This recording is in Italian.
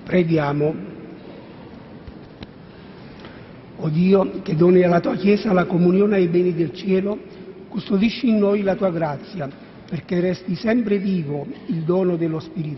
Preghiamo. O Dio, che doni alla tua Chiesa la comunione ai beni del cielo, custodisci in noi la tua grazia, perché resti sempre vivo il dono dello Spirito